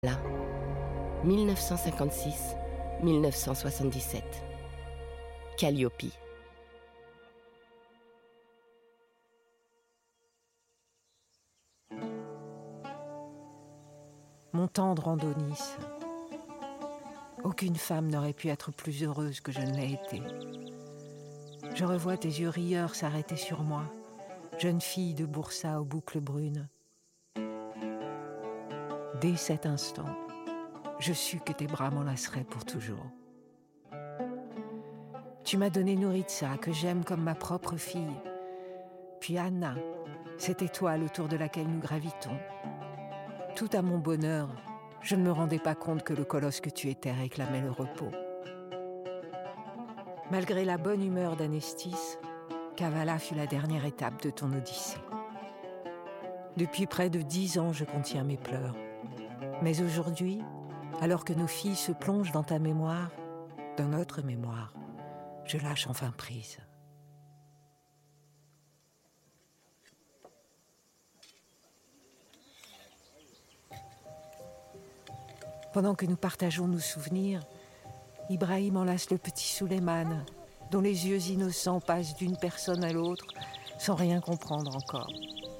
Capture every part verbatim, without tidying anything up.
Là, mille neuf cent cinquante-six à mille neuf cent soixante-dix-sept. Calliope. Mon tendre Andonis, aucune femme n'aurait pu être plus heureuse que je ne l'ai été. Je revois tes yeux rieurs s'arrêter sur moi, jeune fille de Boursa aux boucles brunes. Dès cet instant, je sus que tes bras m'enlaceraient pour toujours. Tu m'as donné Nouritsa, que j'aime comme ma propre fille. Puis Anna, cette étoile autour de laquelle nous gravitons. Tout à mon bonheur, je ne me rendais pas compte que le colosse que tu étais réclamait le repos. Malgré la bonne humeur d'Anestis, Kavala fut la dernière étape de ton odyssée. Depuis près de dix ans, je contiens mes pleurs. Mais aujourd'hui, alors que nos filles se plongent dans ta mémoire, dans notre mémoire, je lâche enfin prise. Pendant que nous partageons nos souvenirs, Ibrahim enlace le petit Souleymane, dont les yeux innocents passent d'une personne à l'autre, sans rien comprendre encore.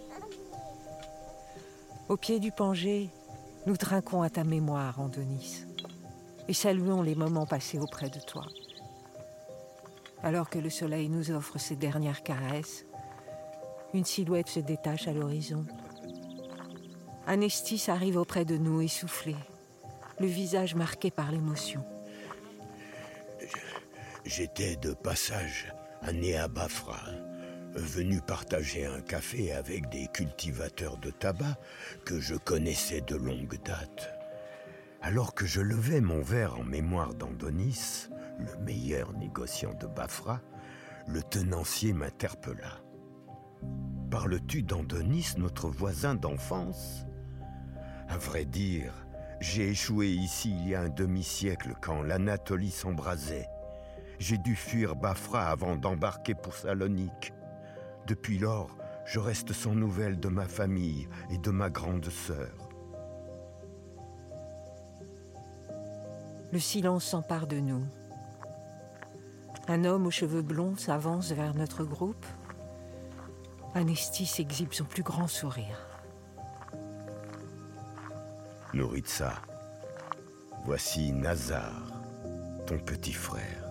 Au pied du Pangé, nous trinquons à ta mémoire, Andonis, et saluons les moments passés auprès de toi. Alors que le soleil nous offre ses dernières caresses, une silhouette se détache à l'horizon. Anestis arrive auprès de nous, essoufflé, le visage marqué par l'émotion. J'étais de passage à Néa Bafra, venu partager un café avec des cultivateurs de tabac que je connaissais de longue date. Alors que je levais mon verre en mémoire d'Andonis, le meilleur négociant de Bafra, le tenancier m'interpella. « Parles-tu d'Andonis, notre voisin d'enfance ?» À vrai dire, j'ai échoué ici il y a un demi-siècle quand l'Anatolie s'embrasait. J'ai dû fuir Bafra avant d'embarquer pour Salonique. Depuis lors, je reste sans nouvelles de ma famille et de ma grande sœur. Le silence s'empare de nous. Un homme aux cheveux blonds s'avance vers notre groupe. Anestis exhibe son plus grand sourire. Nouritsa, voici Nazar, ton petit frère.